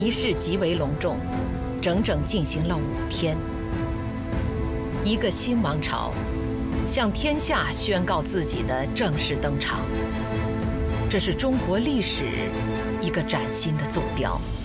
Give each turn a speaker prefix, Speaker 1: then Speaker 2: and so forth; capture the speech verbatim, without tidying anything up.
Speaker 1: 仪式极为隆重，整整进行了五天。一个新王朝向天下宣告自己的正式登场，这是中国历史一个崭新的坐标。